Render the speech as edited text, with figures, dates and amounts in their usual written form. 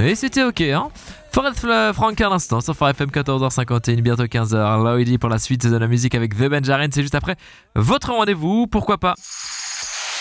Et c'était ok, hein. Forest Frank à l'instant sur Phare FM, 14h51, bientôt 15h. Loïdi pour la suite de la musique avec The Benjamin, c'est juste après votre rendez-vous, pourquoi pas.